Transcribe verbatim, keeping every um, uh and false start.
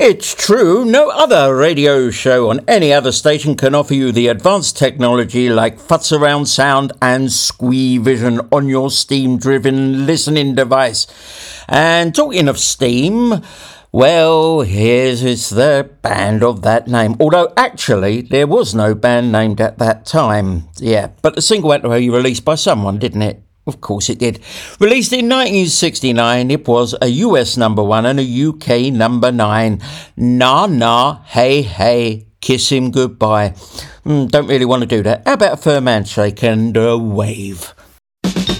It's true, no other radio show on any other station can offer you the advanced technology like Futz Around Sound and Squee Vision on your Steam-driven listening device. And talking of Steam, well, here's is the band of that name. Although, actually, there was no band named at that time. Yeah, but the single had to be released by someone, didn't it? Of course it did. Released in nineteen sixty-nine, it was a U S number one and a U K number nine. Nah, nah, hey, hey, kiss him goodbye. Mm, don't really want to do that. How about a firm handshake and a wave?